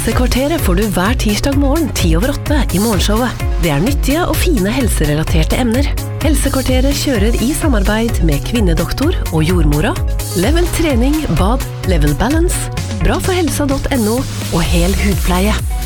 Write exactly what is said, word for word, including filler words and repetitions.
Helsekvarteret får du hver tirsdag morgen ti over åtte i morgenshowet. Det er nyttige og fine helserelaterte emner. Helsekvarteret kjører i samarbeid med Kvinnedoktor og Jordmora, Level Trening, Bad, Level Balance, bra for helsa punktum no og hel hudpleie.